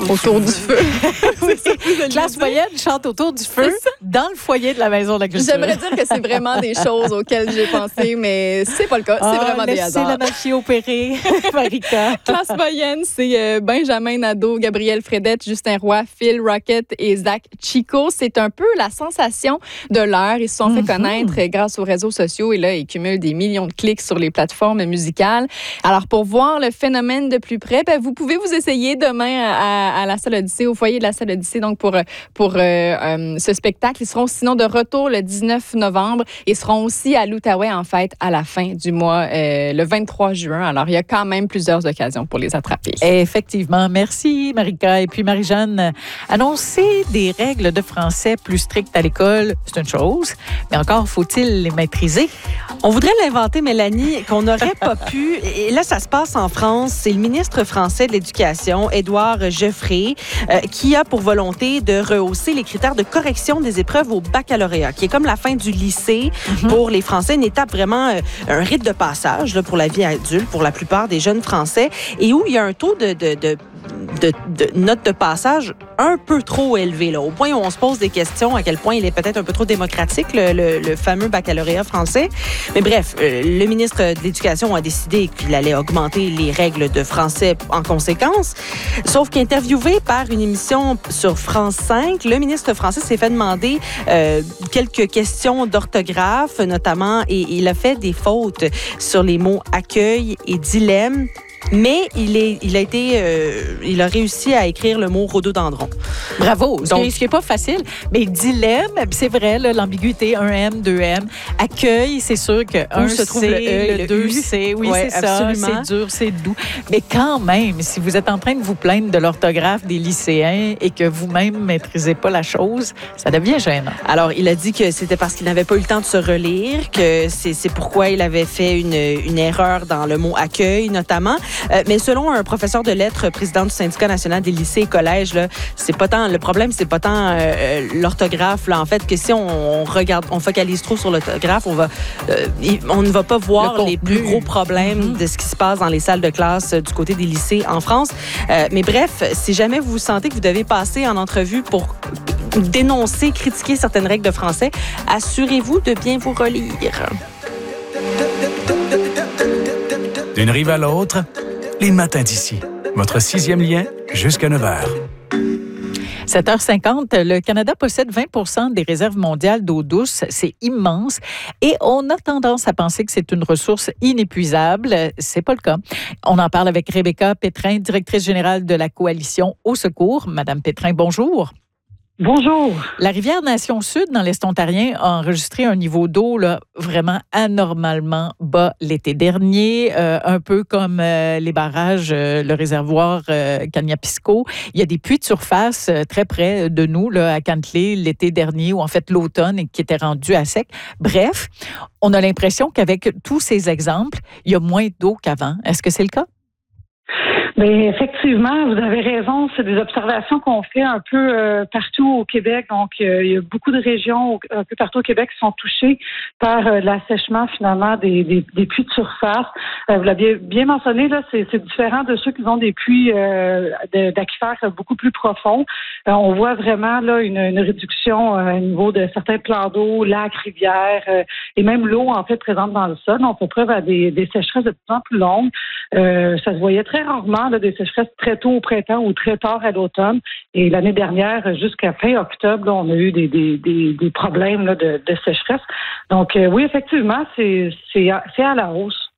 Autour du feu. Classe moyenne chante autour du feu dans le foyer de la Maison de la Culture. J'aimerais dire que c'est vraiment des choses auxquelles j'ai pensé, mais c'est pas le cas. C'est vraiment des hasards. C'est la machine opérée, Marika. Classe moyenne, c'est Benjamin Nadeau, Gabriel Fredette, Justin Roy, Phil Rocket et Zach Chico. C'est un peu la sensation de l'heure. Ils se sont fait connaître grâce aux réseaux sociaux et là, ils cumulent des millions de clics sur les plateformes musicales. Alors, pour voir le phénomène de plus près, vous pouvez vous essayer demain à la Salle Odyssée, au foyer de la Salle Odyssée, donc pour ce spectacle. Ils seront sinon de retour le 19 novembre et seront aussi à l'Outaouais, en fait, à la fin du mois, le 23 juin. Alors, il y a quand même plusieurs occasions pour les attraper. Effectivement. Merci, Marika. Et puis, Marie-Jeanne, annoncer des règles de français plus strictes à l'école, c'est une chose, mais encore faut-il les maîtriser? On voudrait l'inventer, Mélanie, qu'on n'aurait pas pu. Et là, ça se passe en France. C'est le ministre français de l'Éducation, Édouard Geoffrey, qui a pour volonté de rehausser les critères de correction des épreuves au baccalauréat, qui est comme la fin du lycée pour les Français, une étape vraiment, un rite de passage là, pour la vie adulte, pour la plupart des jeunes Français, et où il y a un taux de notes de passage un peu trop élevé, là, au point où on se pose des questions à quel point il est peut-être un peu trop démocratique, le fameux baccalauréat français. Mais bref, le ministre de l'Éducation a décidé qu'il allait augmenter les règles de français en conséquence. Sauf qu'interviewé par une émission sur France 5, le ministre français s'est fait demander quelques questions d'orthographe, notamment, et il a fait des fautes sur les mots accueil et dilemme. Mais il a réussi à écrire le mot rhododendron. Bravo. Ce qui n'est pas facile. Mais dilemme, c'est vrai, là, l'ambiguïté, 1M, 2M. Accueil, c'est sûr que 1 se trouve le 2 C. Oui, ouais, c'est absolument. ça. C'est dur, c'est doux. Mais quand même, si vous êtes en train de vous plaindre de l'orthographe des lycéens et que vous-même ne maîtrisez pas la chose, ça devient gênant. Alors, il a dit que c'était parce qu'il n'avait pas eu le temps de se relire, que c'est pourquoi il avait fait une erreur dans le mot accueil, notamment. Mais selon un professeur de lettres, président du syndicat national des lycées et collèges, là, c'est pas tant le problème, c'est pas tant l'orthographe. Là, en fait, que si on regarde, on focalise trop sur l'orthographe, on ne va pas voir les plus gros problèmes de ce qui se passe dans les salles de classe du côté des lycées en France. Mais bref, si jamais vous sentez que vous devez passer en entrevue pour dénoncer, critiquer certaines règles de français, assurez-vous de bien vous relire. D'une rive à l'autre, les matins d'ici. Votre 6e lien jusqu'à 9h. 7h50, le Canada possède 20% des réserves mondiales d'eau douce. C'est immense. Et on a tendance à penser que c'est une ressource inépuisable. C'est pas le cas. On en parle avec Rebecca Pétrin, directrice générale de la Coalition Au Secours. Madame Pétrin, bonjour. Bonjour. La rivière Nation-Sud, dans l'Est ontarien, a enregistré un niveau d'eau là, vraiment anormalement bas l'été dernier, un peu comme les barrages, le réservoir Kaniapisco. Il y a des puits de surface très près de nous, là, à Cantley, l'été dernier, ou en fait l'automne, et qui étaient rendus à sec. Bref, on a l'impression qu'avec tous ces exemples, il y a moins d'eau qu'avant. Est-ce que c'est le cas? Bien, effectivement, vous avez raison. C'est des observations qu'on fait un peu partout au Québec. Donc, il y a beaucoup de régions un peu partout au Québec qui sont touchées par l'assèchement, finalement, des puits de surface. Vous l'avez bien mentionné, là, c'est différent de ceux qui ont des puits d'aquifères beaucoup plus profonds. On voit vraiment là une réduction au niveau de certains plans d'eau, lacs, rivières, et même l'eau, en fait, présente dans le sol. On fait preuve à des sécheresses de plus en plus longues. Ça se voyait très rarement, là, des sécheresses très tôt au printemps ou très tard à l'automne. Et l'année dernière, jusqu'à fin octobre, là, on a eu des problèmes là, de sécheresse. Donc, oui, effectivement, c'est à la hausse.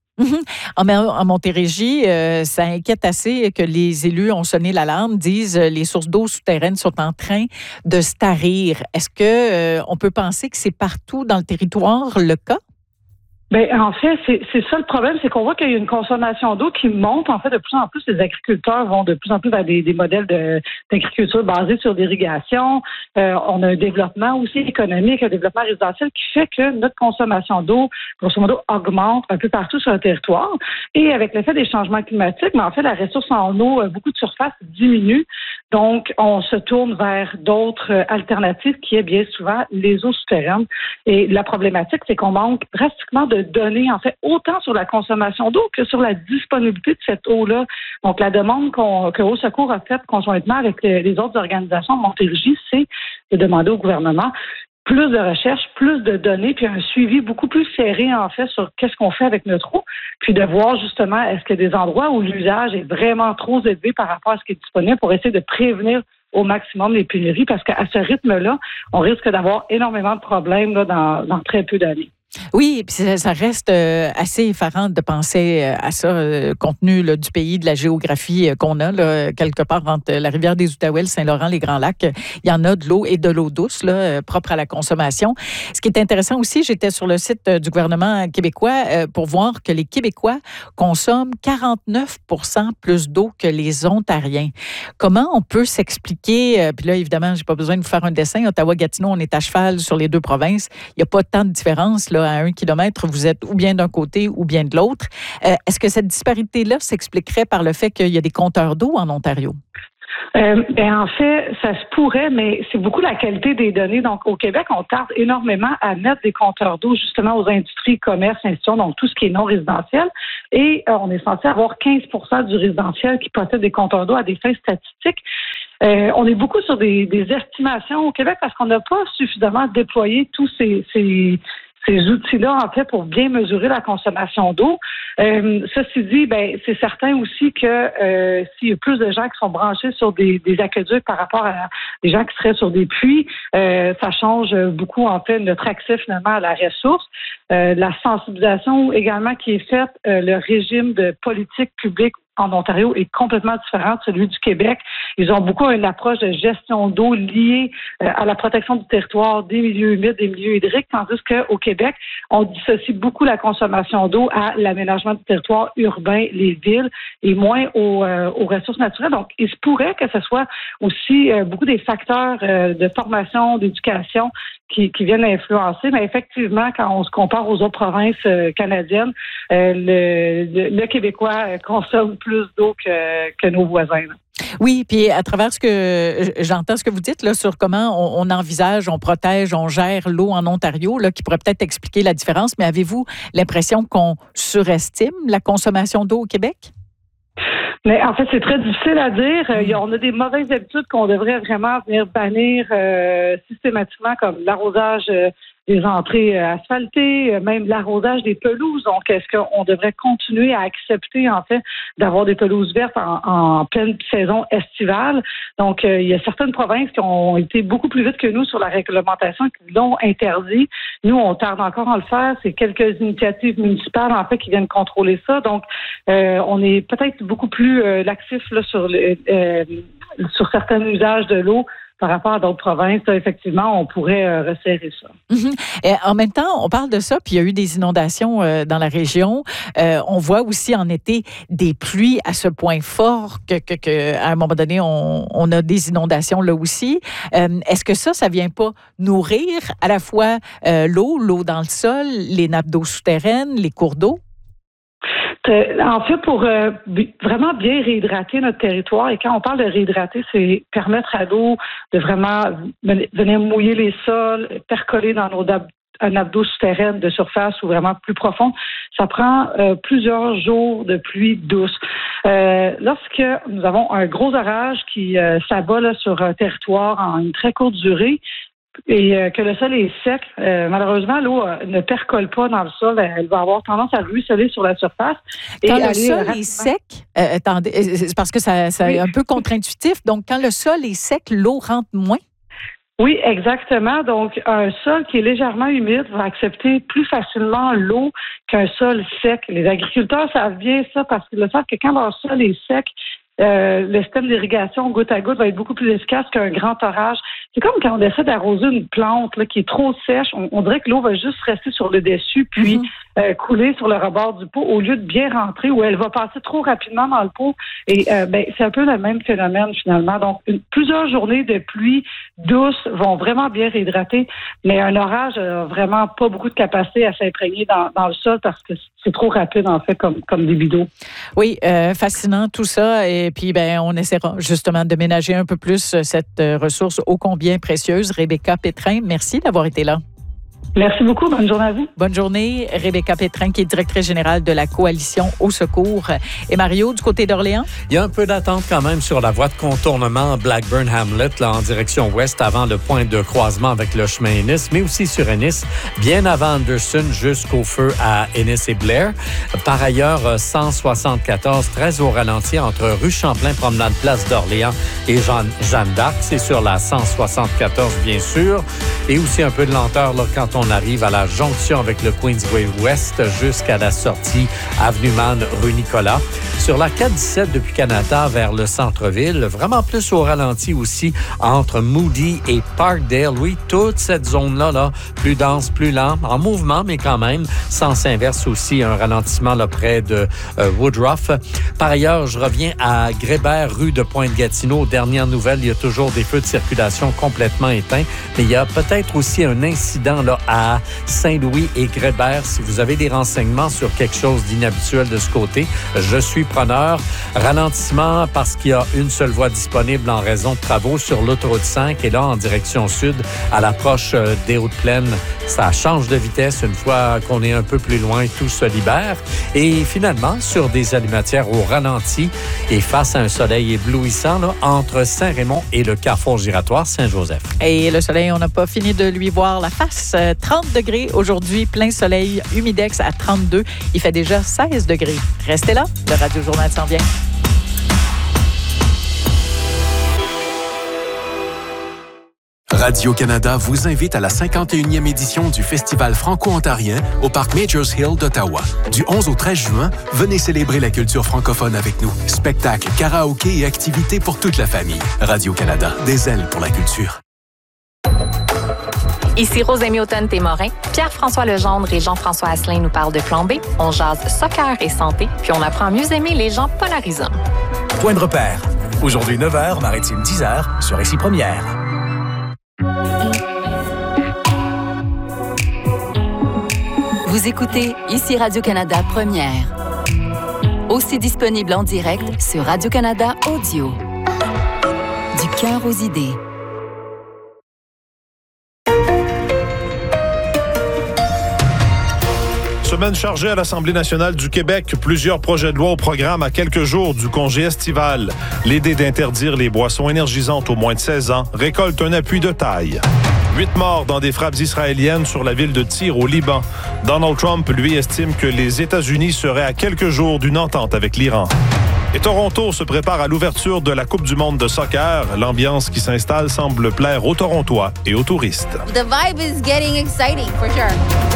En Montérégie, ça inquiète assez que les élus ont sonné l'alarme, disent les sources d'eau souterraines sont en train de se tarir. Est-ce que on peut penser que c'est partout dans le territoire le cas? Ben, en fait, c'est ça le problème, c'est qu'on voit qu'il y a une consommation d'eau qui monte. En fait, de plus en plus, les agriculteurs vont de plus en plus vers des modèles d'agriculture basés sur l'irrigation. On a un développement aussi économique, un développement résidentiel qui fait que notre consommation d'eau, grosso modo, augmente un peu partout sur le territoire. Et avec l'effet des changements climatiques, mais en fait, la ressource en eau, beaucoup de surface diminue. Donc, on se tourne vers d'autres alternatives qui est bien souvent les eaux souterraines. Et la problématique, c'est qu'on manque drastiquement de données, en fait, autant sur la consommation d'eau que sur la disponibilité de cette eau-là. Donc, la demande que Eau Secours a faite conjointement avec les autres organisations de Montérégie, c'est de demander au gouvernement plus de recherches, plus de données, puis un suivi beaucoup plus serré, en fait, sur qu'est-ce qu'on fait avec notre eau, puis de voir justement est-ce qu'il y a des endroits où l'usage est vraiment trop élevé par rapport à ce qui est disponible pour essayer de prévenir au maximum les pénuries, parce qu'à ce rythme-là, on risque d'avoir énormément de problèmes là, dans très peu d'années. Oui, puis ça reste assez effarant de penser à ça, compte tenu là, du pays, de la géographie qu'on a, là, quelque part entre la rivière des Outaouais, Saint-Laurent, les Grands Lacs. Il y en a de l'eau et de l'eau douce, là, propre à la consommation. Ce qui est intéressant aussi, j'étais sur le site du gouvernement québécois pour voir que les Québécois consomment 49 % plus d'eau que les Ontariens. Comment on peut s'expliquer, puis là, évidemment, j'ai pas besoin de vous faire un dessin, Ottawa-Gatineau, on est à cheval sur les deux provinces. Il n'y a pas tant de différence, là. À 1 kilomètre, vous êtes ou bien d'un côté ou bien de l'autre. Est-ce que cette disparité-là s'expliquerait par le fait qu'il y a des compteurs d'eau en Ontario? En fait, ça se pourrait, mais c'est beaucoup la qualité des données. Donc, au Québec, on tarde énormément à mettre des compteurs d'eau justement aux industries, commerces, institutions, donc tout ce qui est non résidentiel. Et on est censé avoir 15 % du résidentiel qui possède des compteurs d'eau à des fins statistiques. On est beaucoup sur des estimations au Québec parce qu'on n'a pas suffisamment déployé tous ces outils-là, en fait, pour bien mesurer la consommation d'eau. Ceci dit, c'est certain aussi que s'il y a plus de gens qui sont branchés sur des aqueducs par rapport à des gens qui seraient sur des puits, ça change beaucoup, en fait, notre accès finalement à la ressource. La sensibilisation également qui est faite, le régime de politique publique en Ontario est complètement différent de celui du Québec. Ils ont beaucoup une approche de gestion d'eau liée à la protection du territoire, des milieux humides, des milieux hydriques, tandis qu'au Québec, on dissocie beaucoup la consommation d'eau à l'aménagement du territoire urbain, les villes, et moins aux ressources naturelles. Donc, il se pourrait que ce soit aussi beaucoup des facteurs de formation, d'éducation qui viennent influencer, mais effectivement, quand on se compare aux autres provinces canadiennes, le Québécois consomme plus d'eau que nos voisins. Là. Oui, puis à travers ce que j'entends ce que vous dites là, sur comment on envisage, on protège, on gère l'eau en Ontario, là, qui pourrait peut-être expliquer la différence, mais avez-vous l'impression qu'on surestime la consommation d'eau au Québec? Mais en fait, c'est très difficile à dire. On a des mauvaises habitudes qu'on devrait vraiment venir bannir systématiquement, comme l'arrosage des entrées asphaltées, même l'arrosage des pelouses. Donc, est-ce qu'on devrait continuer à accepter, en fait, d'avoir des pelouses vertes en pleine saison estivale? Donc, il y a certaines provinces qui ont été beaucoup plus vite que nous sur la réglementation, qui l'ont interdit. Nous, on tarde encore à le faire. C'est quelques initiatives municipales, en fait, qui viennent contrôler ça. Donc, on est peut-être beaucoup plus laxif là, sur certains usages de l'eau par rapport à d'autres provinces. Là, effectivement, on pourrait resserrer ça. Mm-hmm. Et en même temps, on parle de ça, puis il y a eu des inondations dans la région. On voit aussi en été des pluies à ce point fort qu'à un moment donné, on a des inondations là aussi. Est-ce que ça vient pas nourrir à la fois l'eau dans le sol, les nappes d'eau souterraines, les cours d'eau? En fait, pour vraiment bien réhydrater notre territoire, et quand on parle de réhydrater, c'est permettre à l'eau de vraiment venir mouiller les sols, percoler dans nos nappes d'eau souterraines de surface ou vraiment plus profonde. Ça prend plusieurs jours de pluie douce. Lorsque nous avons un gros orage qui s'abat là, sur un territoire en une très courte durée, et que le sol est sec, malheureusement, l'eau ne percole pas dans le sol. Elle va avoir tendance à ruisseler sur la surface. Quand le sol est sec, attendez, c'est parce que c'est un peu contre-intuitif. Donc, quand le sol est sec, l'eau rentre moins? Oui, exactement. Donc, un sol qui est légèrement humide va accepter plus facilement l'eau qu'un sol sec. Les agriculteurs savent bien ça parce qu'ils le savent que quand leur sol est sec, le système d'irrigation goutte à goutte va être beaucoup plus efficace qu'un grand orage. C'est comme quand on essaie d'arroser une plante là, qui est trop sèche. On dirait que l'eau va juste rester sur le dessus, puis couler sur le rebord du pot au lieu de bien rentrer où elle va passer trop rapidement dans le pot. Et c'est un peu le même phénomène finalement. Donc, plusieurs journées de pluie douce vont vraiment bien réhydrater, mais un orage n'a vraiment pas beaucoup de capacité à s'imprégner dans le sol parce que c'est trop rapide en fait comme débit d'eau. Oui, fascinant tout ça. Et puis, on essaiera justement de ménager un peu plus cette ressource ô combien précieuse. Rebecca Pétrin, merci d'avoir été là. Merci beaucoup. Bonne journée à vous. Bonne journée. Rebecca Pétrin, qui est directrice générale de la Coalition au secours. Et Mario, du côté d'Orléans? Il y a un peu d'attente quand même sur la voie de contournement Blackburn-Hamlet, là, en direction ouest, avant le point de croisement avec le chemin Ennis, mais aussi sur Ennis, bien avant Anderson, jusqu'au feu à Ennis et Blair. Par ailleurs, 174, très au ralenti entre rue Champlain, promenade Place d'Orléans et Jeanne d'Arc. C'est sur la 174, bien sûr. Et aussi un peu de lenteur là, quand on arrive à la jonction avec le Queensway Ouest jusqu'à la sortie Avenue Mann, rue Nicolas. Sur la 417 depuis Canada vers le centre-ville, vraiment plus au ralenti aussi entre Moody et Parkdale. Oui, toute cette zone-là, là, plus dense, plus lent, en mouvement, mais quand même, sens inverse aussi, un ralentissement là, près de Woodruff. Par ailleurs, je reviens à Grébert, rue de Pointe-Gatineau. Dernière nouvelle, il y a toujours des feux de circulation complètement éteints, mais il y a peut-être aussi un incident là, à Saint-Louis et Grébert. Si vous avez des renseignements sur quelque chose d'inhabituel de ce côté, je suis preneur. Ralentissement parce qu'il y a une seule voie disponible en raison de travaux sur l'autoroute 5 et là, en direction sud, à l'approche des Hautes-Plaines, ça change de vitesse une fois qu'on est un peu plus loin, tout se libère. Et finalement, sur des allumatières au ralenti et face à un soleil éblouissant là, entre Saint-Raymond et le carrefour giratoire Saint-Joseph. Et le soleil, on n'a pas fini de lui voir la face. 30 degrés aujourd'hui, plein soleil, humidex à 32. Il fait déjà 16 degrés. Restez là, le Radio Journal s'en vient. Radio-Canada vous invite à la 51e édition du Festival franco-ontarien au Parc Majors Hill d'Ottawa. Du 11 au 13 juin, venez célébrer la culture francophone avec nous. Spectacles, karaoké et activités pour toute la famille. Radio-Canada, des ailes pour la culture. Ici Rosemée Automne-Témorin. Pierre-François Legendre et Jean-François Asselin nous parlent de Plan B. On jase soccer et santé, puis on apprend à mieux aimer les gens polarisants. Point de repère. Aujourd'hui 9h, Maritime 10h, sur Ici Première. Vous écoutez Ici Radio-Canada Première. Aussi disponible en direct sur Radio-Canada Audio. Du cœur aux idées. Semaine chargée à l'Assemblée nationale du Québec. Plusieurs projets de loi au programme à quelques jours du congé estival. L'idée d'interdire les boissons énergisantes aux moins de 16 ans récolte un appui de taille. 8 morts dans des frappes israéliennes sur la ville de Tyr au Liban. Donald Trump, lui, estime que les États-Unis seraient à quelques jours d'une entente avec l'Iran. Et Toronto se prépare à l'ouverture de la Coupe du monde de soccer. L'ambiance qui s'installe semble plaire aux Torontois et aux touristes. The vibe is getting exciting, for sure.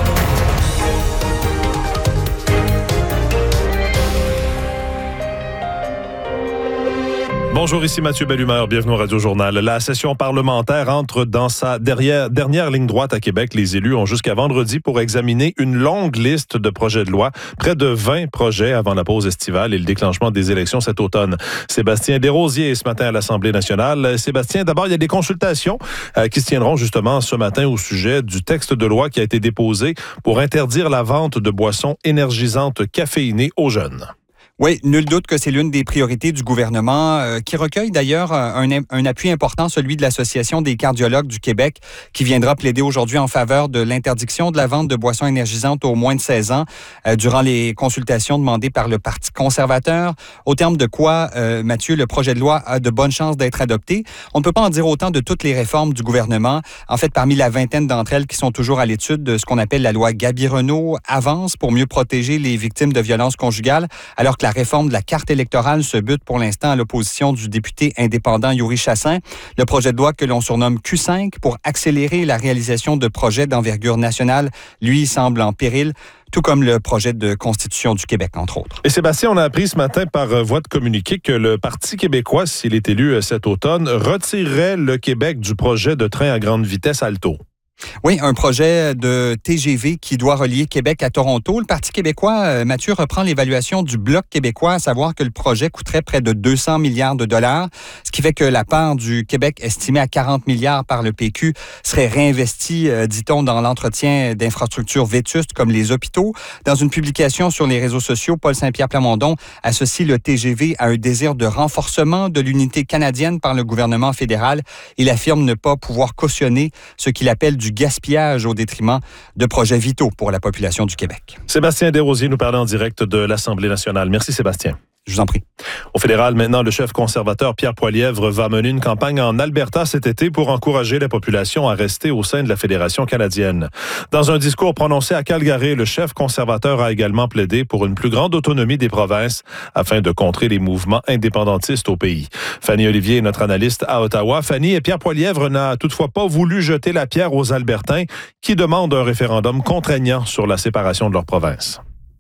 Bonjour, ici Mathieu Bellumeur. Bienvenue au Radio Journal. La session parlementaire entre dans sa dernière ligne droite à Québec. Les élus ont jusqu'à vendredi pour examiner une longue liste de projets de loi. Près de 20 projets avant la pause estivale et le déclenchement des élections cet automne. Sébastien Desrosiers ce matin à l'Assemblée nationale. Sébastien, d'abord, il y a des consultations qui se tiendront justement ce matin au sujet du texte de loi qui a été déposé pour interdire la vente de boissons énergisantes caféinées aux jeunes. Oui, nul doute que c'est l'une des priorités du gouvernement qui recueille d'ailleurs un appui important, celui de l'Association des cardiologues du Québec qui viendra plaider aujourd'hui en faveur de l'interdiction de la vente de boissons énergisantes aux moins de 16 ans durant les consultations demandées par le Parti conservateur. Au terme de quoi, Mathieu, le projet de loi a de bonnes chances d'être adopté. On ne peut pas en dire autant de toutes les réformes du gouvernement. En fait, parmi la vingtaine d'entre elles qui sont toujours à l'étude de ce qu'on appelle la loi Gabi-Renault avance pour mieux protéger les victimes de violences conjugales, alors que la réforme de la carte électorale se bute pour l'instant à l'opposition du député indépendant Yuri Chassin. Le projet de loi que l'on surnomme Q5 pour accélérer la réalisation de projets d'envergure nationale, lui, semble en péril, tout comme le projet de Constitution du Québec, entre autres. Et Sébastien, on a appris ce matin par voie de communiqué que le Parti québécois, s'il est élu cet automne, retirerait le Québec du projet de train à grande vitesse Alto. Oui, un projet de TGV qui doit relier Québec à Toronto. Le Parti québécois, Mathieu, reprend l'évaluation du Bloc québécois, à savoir que le projet coûterait près de 200 milliards de dollars, ce qui fait que la part du Québec estimée à 40 milliards par le PQ serait réinvestie, dit-on, dans l'entretien d'infrastructures vétustes comme les hôpitaux. Dans une publication sur les réseaux sociaux, Paul Saint-Pierre Plamondon associe le TGV à un désir de renforcement de l'unité canadienne par le gouvernement fédéral. Il affirme ne pas pouvoir cautionner ce qu'il appelle du gaspillage au détriment de projets vitaux pour la population du Québec. Sébastien Desrosiers nous parlait en direct de l'Assemblée nationale. Merci Sébastien. Je vous en prie. Au fédéral, maintenant, le chef conservateur Pierre Poilievre va mener une campagne en Alberta cet été pour encourager la population à rester au sein de la Fédération canadienne. Dans un discours prononcé à Calgary, le chef conservateur a également plaidé pour une plus grande autonomie des provinces afin de contrer les mouvements indépendantistes au pays. Fanny Olivier est notre analyste à Ottawa. Fanny, et Pierre Poilievre n'a toutefois pas voulu jeter la pierre aux Albertains qui demandent un référendum contraignant sur la séparation de leur province.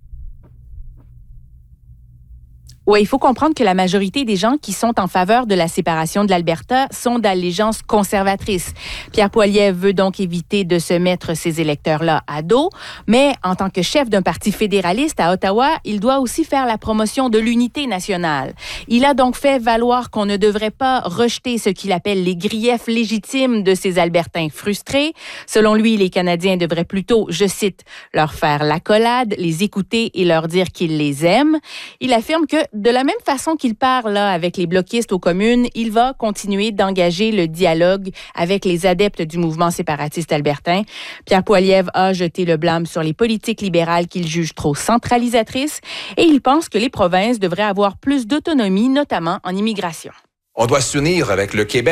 Oui, il faut comprendre que la majorité des gens qui sont en faveur de la séparation de l'Alberta sont d'allégeance conservatrice. Pierre Poilievre veut donc éviter de se mettre ces électeurs-là à dos, mais en tant que chef d'un parti fédéraliste à Ottawa, il doit aussi faire la promotion de l'unité nationale. Il a donc fait valoir qu'on ne devrait pas rejeter ce qu'il appelle les griefs légitimes de ces Albertains frustrés. Selon lui, les Canadiens devraient plutôt, je cite, leur faire l'accolade, les écouter et leur dire qu'ils les aiment. Il affirme que de la même façon qu'il parle là, avec les bloquistes aux communes, il va continuer d'engager le dialogue avec les adeptes du mouvement séparatiste albertain. Pierre Poilievre a jeté le blâme sur les politiques libérales qu'il juge trop centralisatrices et il pense que les provinces devraient avoir plus d'autonomie, notamment en immigration. On doit s'unir avec le Québec.